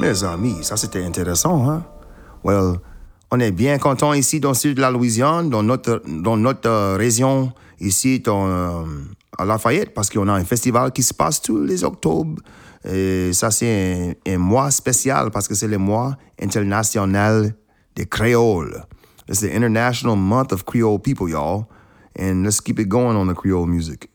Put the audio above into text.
mes amis, ça c'était intéressant, hein? Well, on est bien content ici dans le sud de la Louisiane, dans notre région, ici à Lafayette, parce qu'on a un festival qui se passe tous les octobres. Et ça, c'est un mois spécial parce que c'est le mois international des créoles. It's the International Month of Creole People, y'all. And let's keep it going on the Creole music.